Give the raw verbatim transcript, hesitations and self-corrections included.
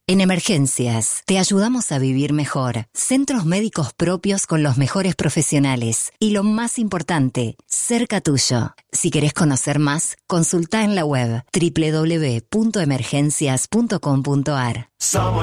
En Emergencias, te ayudamos a vivir mejor. Centros médicos propios con los mejores profesionales. Y lo más importante, cerca tuyo. Si querés conocer más, consulta en la web doble u doble u doble u punto emergencias punto com punto a r. Somos